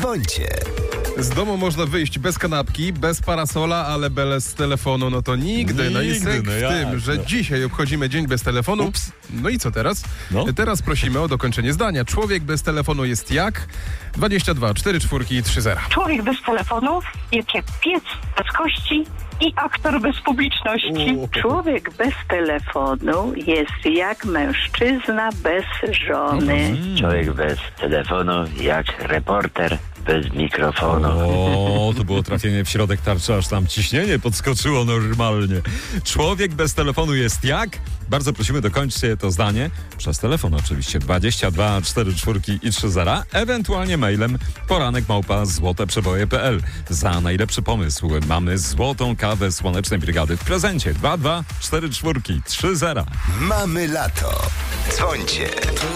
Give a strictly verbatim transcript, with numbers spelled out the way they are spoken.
Dzwońcie. Z domu można wyjść bez kanapki, bez parasola, ale bez telefonu, no to nigdy. No i Nigdy, syk no w jak, tym, że no. dzisiaj obchodzimy dzień bez telefonu. Ups. No i co teraz? No. Teraz prosimy o dokończenie zdania. Człowiek bez telefonu jest jak? dwadzieścia dwa, cztery czwórki, trzy zera. Człowiek bez telefonu, jak piec bez kości i aktor bez publiczności. Człowiek bez telefonu jest jak mężczyzna bez żony. Człowiek bez telefonu, jak reporter bez mikrofonu. O, to było trafienie w środek tarczy, aż tam ciśnienie podskoczyło normalnie. Człowiek bez telefonu jest jak? Bardzo prosimy, dokończcie to zdanie przez telefon oczywiście. dwadzieścia dwa, cztery czwórki i trzy zera, ewentualnie mailem poranek małpa złoteprzeboje kropka p l. Za najlepszy pomysł mamy złotą kawę Słonecznej Brygady w prezencie. dwa dwa, cztery czwórki, trzy zera. Mamy lato. Dzwońcie.